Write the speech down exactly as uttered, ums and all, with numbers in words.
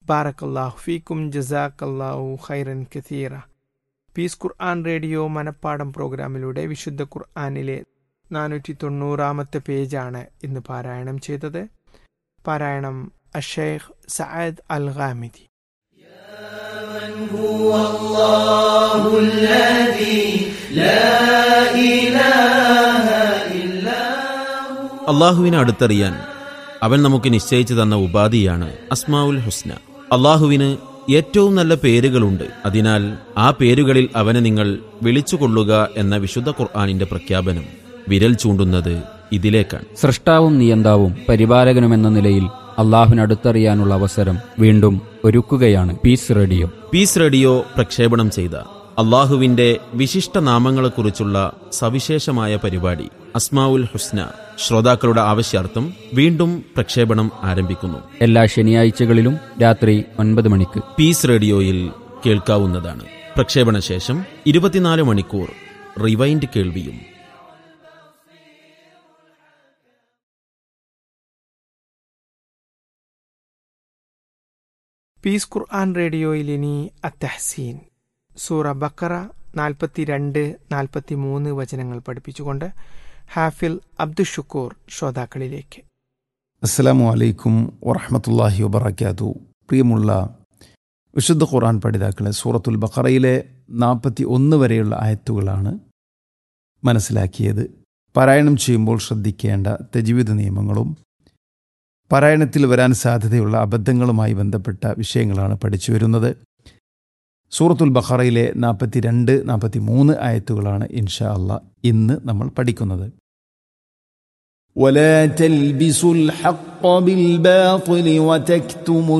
ബാറക്കല്ലാഹു ഫീക്കും ജസാക്കല്ലാഹു ഖൈറൻ കസീറ. പീസ് ഖുർആൻ റേഡിയോ മനപ്പാഠം പ്രോഗ്രാമിലൂടെ വിശുദ്ധ ഖുർആനിലെ നാനൂറ്റി തൊണ്ണൂറാമത്തെ പേജാണ് ഇന്ന് പാരായണം ചെയ്തത്. പാരായണം അഷേഖ് സഅദ് അൽ ഗാമിദി. അള്ളാഹുവിനെ അടുത്തറിയാൻ അവൻ നമുക്ക് നിശ്ചയിച്ചു തന്ന ഉപാധിയാണ് അസ്മാഉൽ ഹുസ്ന. അള്ളാഹുവിന് ഏറ്റവും നല്ല പേരുകളുണ്ട്. അതിനാൽ ആ പേരുകളിൽ അവനെ നിങ്ങൾ വിളിച്ചുകൊള്ളുക എന്ന വിശുദ്ധ ഖുർആനിന്റെ പ്രഖ്യാപനം വിരൽ ചൂണ്ടുന്നത് ഇതിലേക്കാണ്. സൃഷ്ടാവും നിയന്താവും പരിപാലകനുമെന്ന നിലയിൽ അള്ളാഹുവിനടുത്തറിയാനുള്ള അവസരം വീണ്ടും ഒരുക്കുകയാണ് പീസ് റേഡിയോ. പീസ് റേഡിയോ പ്രക്ഷേപണം ചെയ്ത അള്ളാഹുവിന്റെ വിശിഷ്ട നാമങ്ങളെക്കുറിച്ചുള്ള സവിശേഷമായ പരിപാടി അസ്മാഉൽ ഹുസ്ന ശ്രോതാക്കളുടെ ആവശ്യാർത്ഥം വീണ്ടും പ്രക്ഷേപണം ആരംഭിക്കുന്നു. എല്ലാ ശനിയാഴ്ചകളിലും രാത്രി ഒൻപത് മണിക്ക് പീസ് റേഡിയോയിൽ കേൾക്കാവുന്നതാണ്. പ്രക്ഷേപണ ശേഷം ഇരുപത്തിനാല് മണിക്കൂർ റിവൈൻഡ് കേൾവിയും. പീസ് ഖുർആൻ റേഡിയോയിൽ ഇനി അത്തഹ്സീൻ സൂറ ബക്കറ നാൽപ്പത്തിരണ്ട് നാൽപ്പത്തി മൂന്ന് വചനങ്ങൾ പഠിപ്പിച്ചുകൊണ്ട് ഹാഫിൽ അബ്ദുഷുക്കൂർ ശ്രോതാക്കളിലേക്ക്. അസ്സലാമു അലൈക്കും വറഹ്മത്തുള്ളാഹി വബറകാതുഹു. പ്രിയമുള്ള വിശുദ്ധ ഖുർആൻ പഠിതാക്കളെ, സൂറത്തുൽ ബഖറയിലെ നാൽപ്പത്തി ഒന്ന് വരെയുള്ള ആയത്തുകളാണ് മനസ്സിലാക്കിയത്. പാരായണം ചെയ്യുമ്പോൾ ശ്രദ്ധിക്കേണ്ട തജ്വീദ് നിയമങ്ങളും പാരായണത്തിൽ വരാൻ സാധ്യതയുള്ള അബദ്ധങ്ങളുമായി ബന്ധപ്പെട്ട വിഷയങ്ങളാണ് പഠിച്ചു വരുന്നത്. സൂറത്തുൽ ബഖറയിലെ നാൽപ്പത്തി രണ്ട് നാൽപ്പത്തി മൂന്ന് ആയത്തുകളാണ് ഇൻഷാ അല്ലാഹ് ഇന്ന് നമ്മൾ പഠിക്കുന്നത്. ولا تلبسوا الحق بالباطل وتكتموا